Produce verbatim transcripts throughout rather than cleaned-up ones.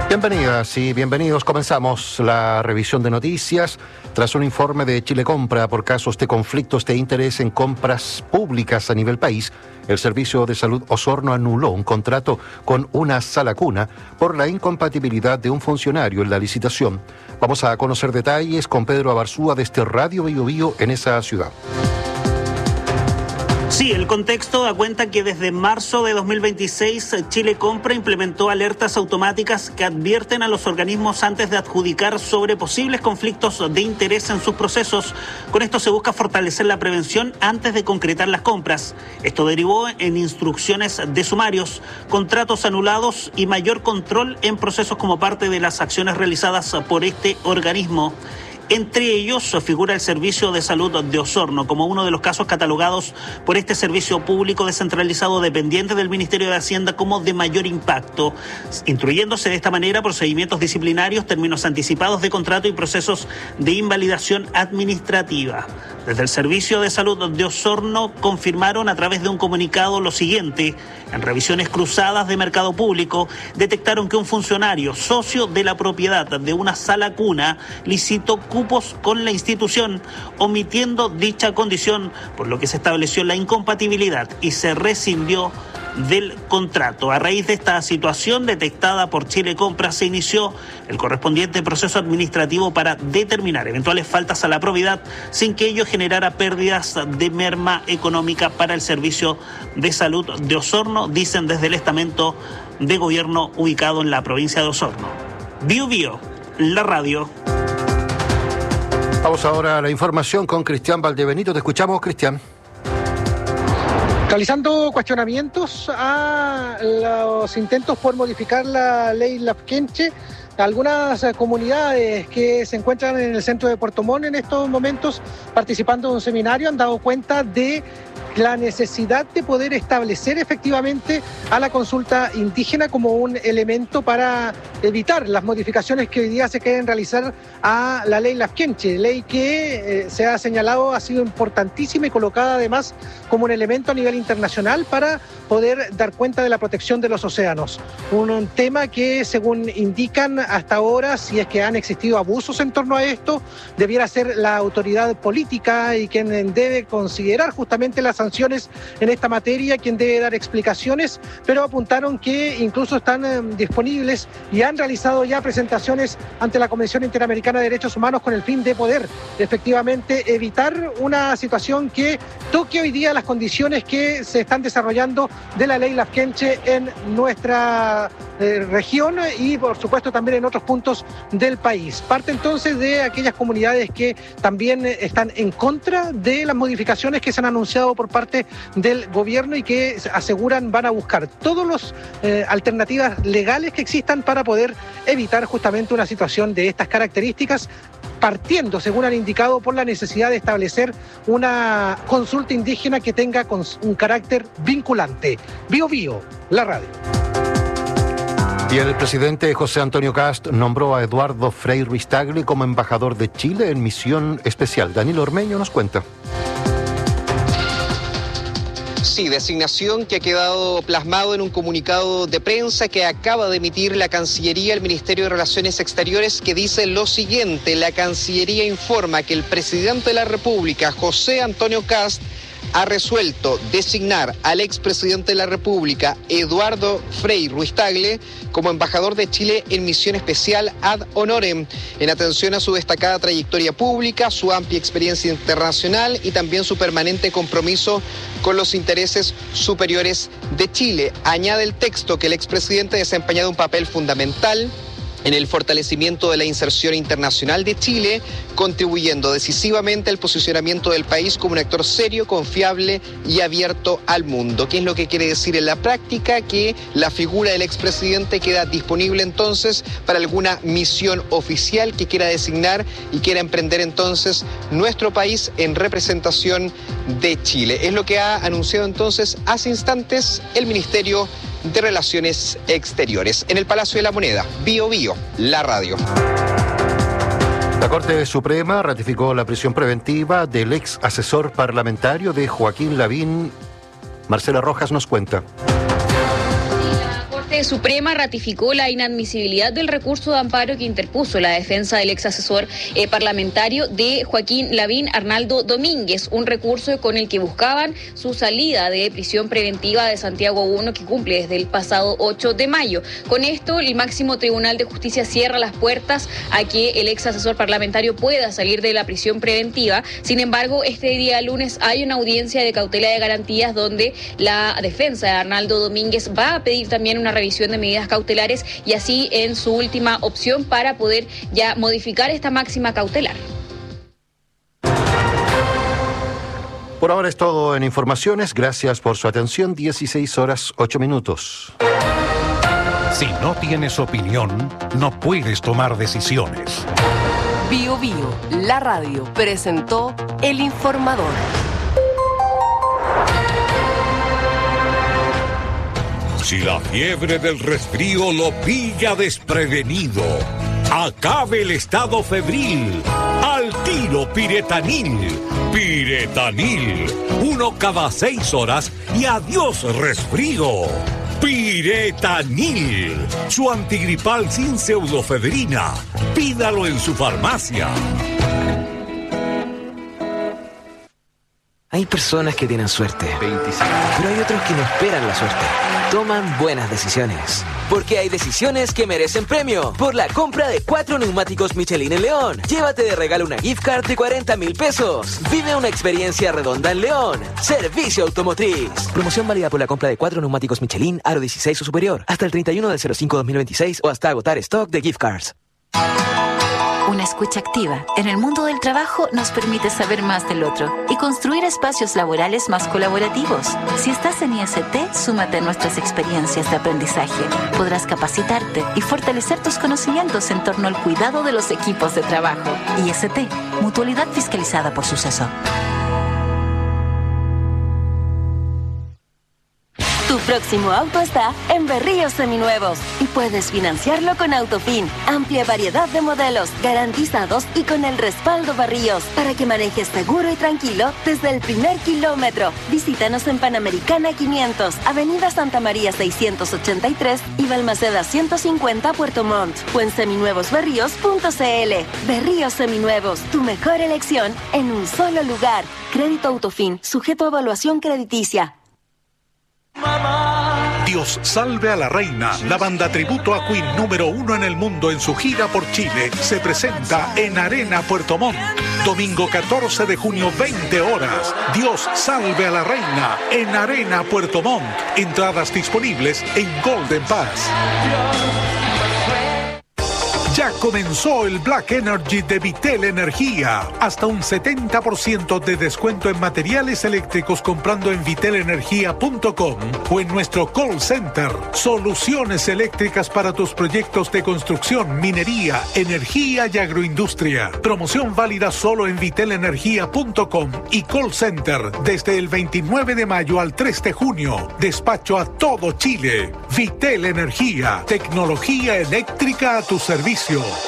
Bienvenidas y bienvenidos. Comenzamos la revisión de noticias tras un informe de Chile Compra por casos de conflictos de interés en compras públicas a nivel país. El Servicio de Salud Osorno anuló un contrato con una sala cuna por la incompatibilidad de un funcionario en la licitación. Vamos a conocer detalles con Pedro Abarzúa desde Radio Bio Bio en esa ciudad. Sí, el contexto da cuenta que desde marzo de dos mil veintiséis Chile Compra implementó alertas automáticas que advierten a los organismos antes de adjudicar sobre posibles conflictos de interés en sus procesos. Con esto se busca fortalecer la prevención antes de concretar las compras. Esto derivó en instrucciones de sumarios, contratos anulados y mayor control en procesos como parte de las acciones realizadas por este organismo. Entre ellos figura el Servicio de Salud de Osorno como uno de los casos catalogados por este servicio público descentralizado dependiente del Ministerio de Hacienda como de mayor impacto, instruyéndose de esta manera procedimientos disciplinarios, términos anticipados de contrato y procesos de invalidación administrativa. Desde el Servicio de Salud de Osorno confirmaron a través de un comunicado lo siguiente: en revisiones cruzadas de mercado público detectaron que un funcionario socio de la propiedad de una sala cuna licitó cupos con la institución, omitiendo dicha condición, por lo que se estableció la incompatibilidad y se rescindió del contrato. A raíz de esta situación detectada por Chile Compra, se inició el correspondiente proceso administrativo para determinar eventuales faltas a la probidad sin que ello generara pérdidas de merma económica para el Servicio de Salud de Osorno, dicen desde el estamento de gobierno ubicado en la provincia de Osorno. Bio Bio, la radio. Vamos ahora a la información con Cristian Valdebenito. Te escuchamos, Cristian. Realizando cuestionamientos a los intentos por modificar la ley Lafkenche, algunas comunidades que se encuentran en el centro de Puerto Montt en estos momentos participando de un seminario han dado cuenta de la necesidad de poder establecer efectivamente a la consulta indígena como un elemento para evitar las modificaciones que hoy día se quieren realizar a la ley Lafkenche, ley que eh, se ha señalado ha sido importantísima y colocada además como un elemento a nivel internacional para poder dar cuenta de la protección de los océanos. Un, un tema que, según indican hasta ahora, si es que han existido abusos en torno a esto, debiera ser la autoridad política y quien debe considerar justamente las sanciones en esta materia, quien debe dar explicaciones, pero apuntaron que incluso están eh, disponibles y han realizado ya presentaciones ante la Convención Interamericana de Derechos Humanos con el fin de poder efectivamente evitar una situación que toque hoy día las condiciones que se están desarrollando de la ley Lafkenche en nuestra eh, región y por supuesto también en otros puntos del país. Parte entonces de aquellas comunidades que también están en contra de las modificaciones que se han anunciado por parte del gobierno y que aseguran van a buscar todas las eh, alternativas legales que existan para poder evitar justamente una situación de estas características, partiendo, según han indicado, por la necesidad de establecer una consulta indígena que tenga un carácter vinculante. Bio Bio, la radio. Y el presidente José Antonio Kast nombró a Eduardo Frei Ruiz-Tagle como embajador de Chile en misión especial. Danilo Ormeño nos cuenta. Sí, designación que ha quedado plasmado en un comunicado de prensa que acaba de emitir la Cancillería, el Ministerio de Relaciones Exteriores, que dice lo siguiente: la Cancillería informa que el presidente de la República, José Antonio Kast, ha resuelto designar al expresidente de la República, Eduardo Frei Ruiz-Tagle, como embajador de Chile en misión especial ad honorem, en atención a su destacada trayectoria pública, su amplia experiencia internacional y también su permanente compromiso con los intereses superiores de Chile. Añade el texto que el expresidente ha desempeñado un papel fundamental en el fortalecimiento de la inserción internacional de Chile, contribuyendo decisivamente al posicionamiento del país como un actor serio, confiable y abierto al mundo. ¿Qué es lo que quiere decir en la práctica? Que la figura del expresidente queda disponible entonces para alguna misión oficial que quiera designar y quiera emprender entonces nuestro país en representación de Chile. Es lo que ha anunciado entonces hace instantes el Ministerio de Relaciones Exteriores. En el Palacio de la Moneda, Bio Bio, la radio. La Corte Suprema ratificó la prisión preventiva del ex asesor parlamentario de Joaquín Lavín. Marcela Rojas nos cuenta. La Corte Corte Suprema ratificó la inadmisibilidad del recurso de amparo que interpuso la defensa del ex asesor eh, parlamentario de Joaquín Lavín, Arnaldo Domínguez, un recurso con el que buscaban su salida de prisión preventiva de Santiago uno, que cumple desde el pasado ocho de mayo. Con esto, el máximo Tribunal de Justicia cierra las puertas a que el ex asesor parlamentario pueda salir de la prisión preventiva. Sin embargo, este día lunes hay una audiencia de cautela de garantías donde la defensa de Arnaldo Domínguez va a pedir también una revisión de medidas cautelares y así en su última opción para poder ya modificar esta máxima cautelar. Por ahora es todo en informaciones. Gracias por su atención. dieciséis horas, ocho minutos. Si no tienes opinión, no puedes tomar decisiones. Bio Bio, la radio, presentó El Informador. Si la fiebre del resfrío lo pilla desprevenido, acabe el estado febril. Al tiro Piretanil. Piretanil. Uno cada seis horas y adiós resfrío. Piretanil. Su antigripal sin pseudofebrina. Pídalo en su farmacia. Hay personas que tienen suerte, veinticinco, pero hay otros que no esperan la suerte. Toman buenas decisiones. Porque hay decisiones que merecen premio. Por la compra de cuatro neumáticos Michelin en León. Llévate de regalo una gift card de cuarenta mil pesos. Vive una experiencia redonda en León. Servicio Automotriz. Promoción válida por la compra de cuatro neumáticos Michelin, aro dieciséis o superior. Hasta el treinta y uno del cero cinco dos mil veintiséis o hasta agotar stock de gift cards. Una escucha activa en el mundo del trabajo nos permite saber más del otro y construir espacios laborales más colaborativos. Si estás en I S T, súmate a nuestras experiencias de aprendizaje. Podrás capacitarte y fortalecer tus conocimientos en torno al cuidado de los equipos de trabajo. I S T, mutualidad fiscalizada por Suceso. Tu próximo auto está en Berríos Seminuevos y puedes financiarlo con Autofin. Amplia variedad de modelos, garantizados y con el respaldo Berríos para que manejes seguro y tranquilo desde el primer kilómetro. Visítanos en Panamericana quinientos, Avenida Santa María seiscientos ochenta y tres y Balmaceda ciento cincuenta, Puerto Montt, o en seminuevos berríos punto c l. Berríos Seminuevos, tu mejor elección en un solo lugar. Crédito Autofin, sujeto a evaluación crediticia. Dios salve a la reina, la banda tributo a Queen número uno en el mundo en su gira por Chile, se presenta en Arena Puerto Montt. Domingo catorce de junio, veinte horas. Dios salve a la reina en Arena Puerto Montt. Entradas disponibles en Golden Pass. Ya comenzó el Black Energy de Vitel Energía. Hasta un setenta por ciento de descuento en materiales eléctricos comprando en vitel energía punto com o en nuestro call center. Soluciones eléctricas para tus proyectos de construcción, minería, energía y agroindustria. Promoción válida solo en vitel energía punto com y call center desde el veintinueve de mayo al tres de junio. Despacho a todo Chile. Vitel Energía. Tecnología eléctrica a tu servicio.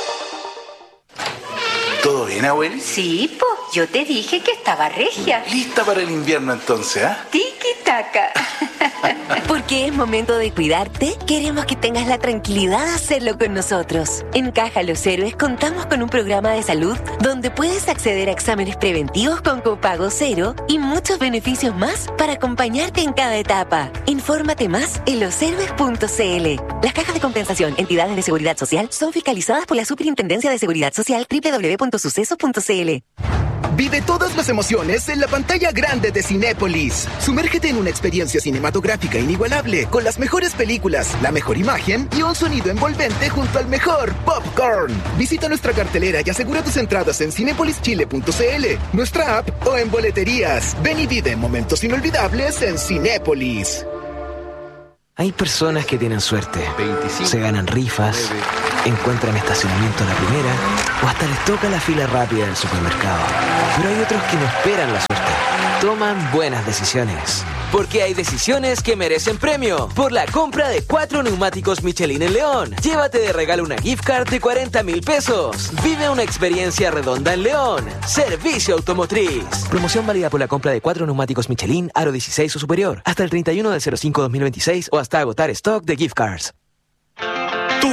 ¿Todo bien, abueli? Sí, po. Yo te dije que estaba regia. ¿Lista para el invierno entonces, ah? ¿eh? Tiki-taka. Porque es momento de cuidarte, queremos que tengas la tranquilidad de hacerlo con nosotros. En Caja Los Héroes contamos con un programa de salud donde puedes acceder a exámenes preventivos con copago cero y muchos beneficios más para acompañarte en cada etapa. Infórmate más en los héroes punto c l. Las cajas de compensación, entidades de seguridad social, son fiscalizadas por la Superintendencia de Seguridad Social, doble u doble u doble u punto suceso punto c l. Vive todas las emociones en la pantalla grande de Cinépolis. Sumérgete en una experiencia cinematográfica inigualable, con las mejores películas, la mejor imagen y un sonido envolvente junto al mejor popcorn. Visita nuestra cartelera y asegura tus entradas en cinépolis chile punto c l, nuestra app o en boleterías. Ven y vive momentos inolvidables en Cinépolis. Hay personas que tienen suerte, veinticinco, se ganan rifas, encuentran estacionamiento a la primera o hasta les toca la fila rápida del supermercado. Pero hay otros que no esperan la suerte, toman buenas decisiones. Porque hay decisiones que merecen premio. Por la compra de cuatro neumáticos Michelin en León. Llévate de regalo una gift card de cuarenta mil pesos. Vive una experiencia redonda en León. Servicio Automotriz. Promoción válida por la compra de cuatro neumáticos Michelin, aro dieciséis o superior. Hasta el treinta y uno del cero cinco dos mil veintiséis o hasta agotar stock de gift cards.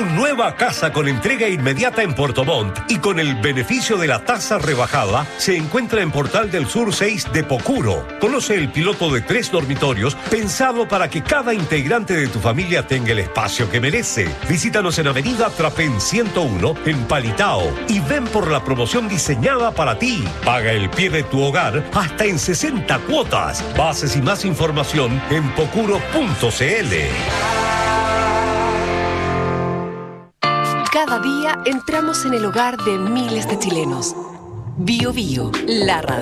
nueva casa con entrega inmediata en Puerto Montt y con el beneficio de la tasa rebajada se encuentra en Portal del Sur seis de Pocuro. Conoce el piloto de tres dormitorios pensado para que cada integrante de tu familia tenga el espacio que merece. Visítanos en Avenida Trapén ciento uno en Palitao y ven por la promoción diseñada para ti. Paga el pie de tu hogar hasta en sesenta cuotas. Bases y más información en pocuro punto c l. Cada día entramos en el hogar de miles de chilenos. Bio Bio, la radio.